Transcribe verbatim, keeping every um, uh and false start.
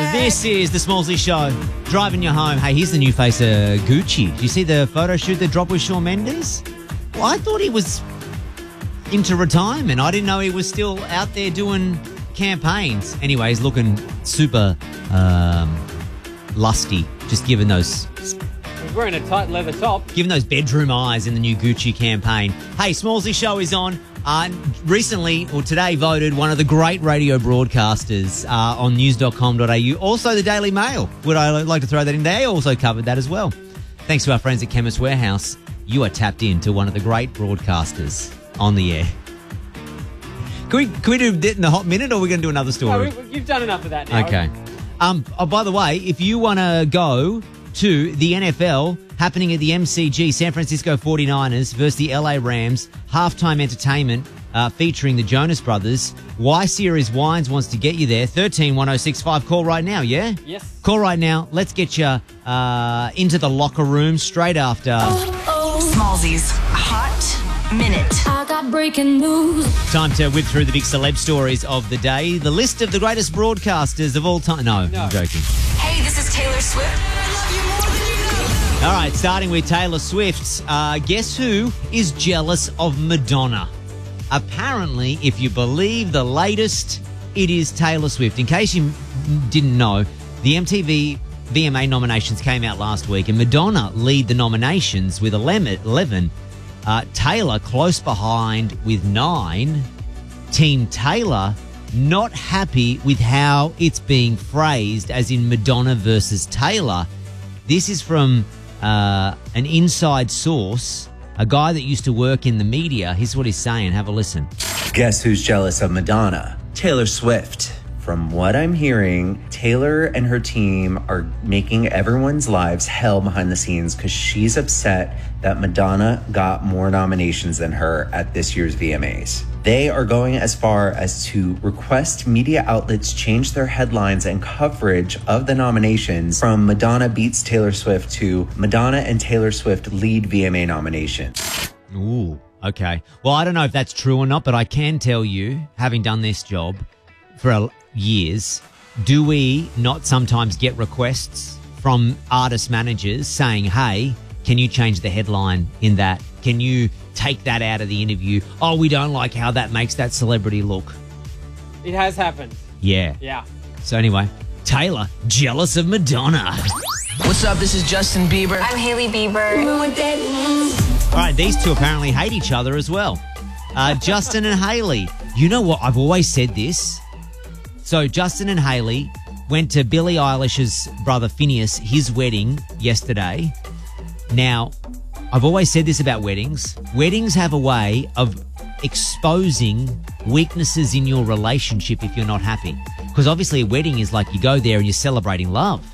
This is the Smallsy Show, driving you home. Hey, here's the new face of Gucci. Do you see the photo shoot that dropped with Shawn Mendes? Well, I thought he was into retirement. I didn't know he was still out there doing campaigns. Anyway, he's looking super um, lusty, just given those... He's wearing a tight leather top. Given those bedroom eyes in the new Gucci campaign. Hey, Smallsy Show is on. Uh, recently, or today, voted one of the great radio broadcasters uh, on news dot com dot a u. Also, the Daily Mail. Would I like to throw that in? They also covered that as well. Thanks to our friends at Chemist Warehouse, you are tapped into one of the great broadcasters on the air. Can we, can we do it in the hot minute, or are we going to do another story? No, we, you've done enough of that now. Okay. Um. Oh, by the way, if you want to go to the N F L happening at the M C G, San Francisco forty-niners versus the L A Rams, halftime entertainment uh, featuring the Jonas Brothers. Y Series Wines wants to get you there. thirteen one oh six five. Call right now, yeah? Yes. Call right now. Let's get you uh, into the locker room straight after. Oh, oh. Smallsy's Hot Minute. I got breaking news. Time to whip through the big celeb stories of the day. The list of the greatest broadcasters of all time. No, No. I'm joking. Hey, this is Taylor Swift. All right, starting with Taylor Swift. Uh, guess who is jealous of Madonna? Apparently, if you believe the latest, it is Taylor Swift. In case you didn't know, the M T V V M A nominations came out last week, and Madonna lead the nominations with eleven. Uh, Taylor close behind with nine. Team Taylor not happy with how it's being phrased, as in Madonna versus Taylor. This is from uh, an inside source, a guy that used to work in the media. Here's what he's saying. Have a listen. Guess who's jealous of Madonna? Taylor Swift. From what I'm hearing, Taylor and her team are making everyone's lives hell behind the scenes because she's upset that Madonna got more nominations than her at this year's V M As. They are going as far as to request media outlets change their headlines and coverage of the nominations from Madonna beats Taylor Swift to Madonna and Taylor Swift lead V M A nominations. Ooh, okay. Well, I don't know if that's true or not, but I can tell you, having done this job for a, years, do we not sometimes get requests from artist managers saying, hey, can you change the headline in that? Can you take that out of the interview? Oh, we don't like how that makes that celebrity look. It has happened. Yeah. Yeah. So anyway, Taylor, jealous of Madonna. What's up? This is Justin Bieber. I'm Hailey Bieber. All right, these two apparently hate each other as well. Uh, Justin and Hailey. You know what? I've always said this. So Justin and Hailey went to Billie Eilish's brother Phineas, his wedding yesterday. Now, I've always said this about weddings. Weddings have a way of exposing weaknesses in your relationship if you're not happy. Because obviously a wedding is like you go there and you're celebrating love.